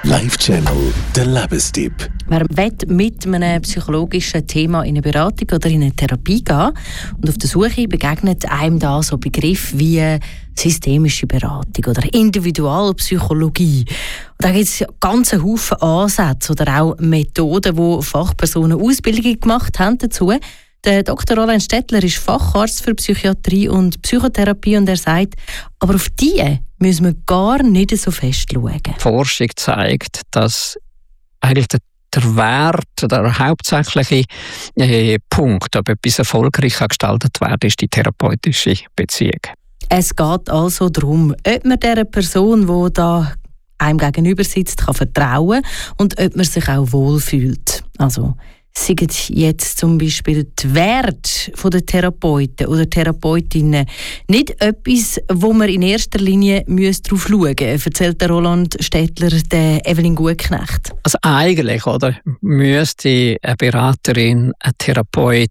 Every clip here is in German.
Live-Channel, der Lebenstipp. Wer will mit einem psychologischen Thema in eine Beratung oder in eine Therapie gehen und auf der Suche begegnet einem da so Begriffe wie systemische Beratung oder Individualpsychologie. Und da gibt es ganz einen Haufen Ansätze oder auch Methoden, wo Fachpersonen Ausbildungen gemacht haben dazu. Der Dr. Roland Stettler ist Facharzt für Psychiatrie und Psychotherapie und er sagt, aber auf die müssen wir gar nicht so fest schauen. Die Forschung zeigt, dass eigentlich der Wert, der hauptsächliche Punkt, ob etwas erfolgreich gestaltet wird, ist die therapeutische Beziehung. Es geht also darum, ob man dieser Person, die da einem gegenüber sitzt, kann vertrauen und ob man sich auch wohlfühlt. Also sagen jetzt zum Beispiel die Werte der Therapeuten oder Therapeutinnen nicht etwas, wo man in erster Linie darauf schauen müsste, erzählt der Roland Stettler der Evelyn Gutknecht. Also eigentlich müsste eine Beraterin, ein Therapeut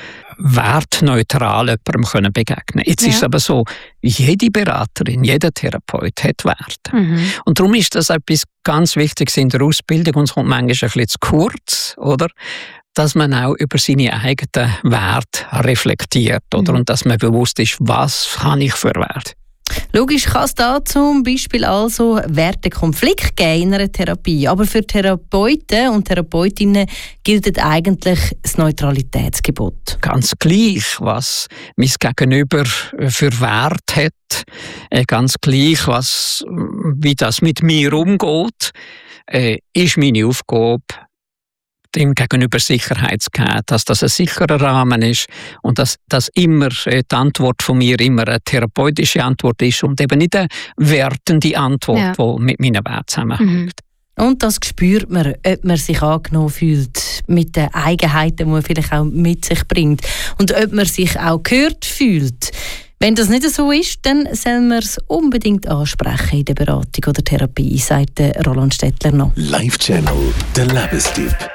wertneutral jemandem begegnen können. Jetzt ist es aber so, jede Beraterin, jeder Therapeut hat Werte. Und darum ist das etwas ganz Wichtiges in der Ausbildung und es kommt manchmal ein bisschen zu kurz, oder? Dass man auch über seine eigenen Werte reflektiert, oder? Und dass man bewusst ist, was habe ich für Werte. Logisch kann es da zum Beispiel also Wertekonflikt geben in einer Therapie. Aber für Therapeuten und Therapeutinnen gilt eigentlich das Neutralitätsgebot. Ganz gleich, was mein Gegenüber für Wert hat, ganz gleich, wie das mit mir umgeht, ist meine Aufgabe, dem Gegenüber Sicherheit zu geben, dass das ein sicherer Rahmen ist und dass immer die Antwort von mir immer eine therapeutische Antwort ist und eben nicht eine wertende Antwort, die mit meinen Werten zusammenhängt. Und das spürt man, ob man sich angenommen fühlt mit den Eigenheiten, die man vielleicht auch mit sich bringt und ob man sich auch gehört fühlt. Wenn das nicht so ist, dann soll man es unbedingt ansprechen in der Beratung oder Therapie, sagt Roland Stettler noch. Live-Channel, der Lebenstipp.